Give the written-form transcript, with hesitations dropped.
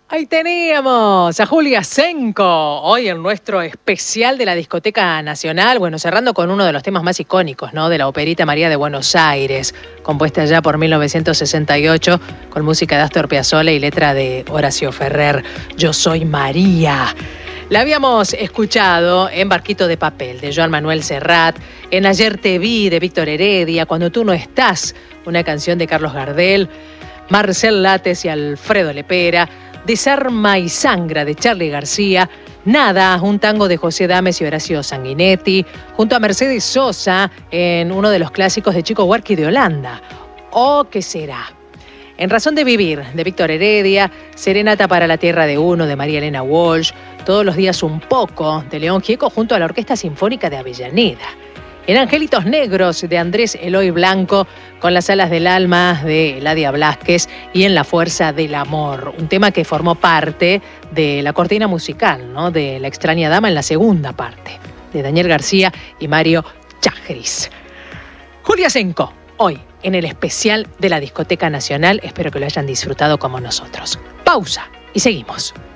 Ahí teníamos a Julia Senko, hoy en nuestro especial de la Discoteca Nacional, bueno, cerrando con uno de los temas más icónicos, ¿no?, de la Operita María de Buenos Aires, compuesta ya por 1968, con música de Astor Piazzolla y letra de Horacio Ferrer, Yo soy María. La habíamos escuchado en Barquito de Papel, de Joan Manuel Serrat, en Ayer te vi, de Víctor Heredia, Cuando tú no estás, una canción de Carlos Gardel, Marcel Lates y Alfredo Lepera, Desarma y Sangra, de Charly García, Nada, un tango de José Dames y Horacio Sanguinetti, junto a Mercedes Sosa en uno de los clásicos de Chico Buarque y de Holanda, Oh, ¿qué será? En Razón de Vivir, de Víctor Heredia, Serenata para la Tierra de Uno, de María Elena Walsh, Todos los días un poco, de León Gieco, junto a la Orquesta Sinfónica de Avellaneda. En Angelitos Negros, de Andrés Eloy Blanco, con Las alas del alma, de Eladia Blasquez, y En la fuerza del amor, un tema que formó parte de la cortina musical, ¿no?, de La extraña dama en la segunda parte, de Daniel García y Mario Chagris. Julia Senko, hoy en el especial de la Discoteca Nacional, espero que lo hayan disfrutado como nosotros. Pausa y seguimos.